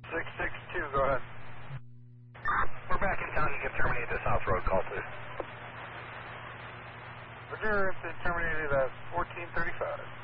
662, go ahead. We're back in town. You can terminate the South Road call, please. Roger, it's been terminated at 1435.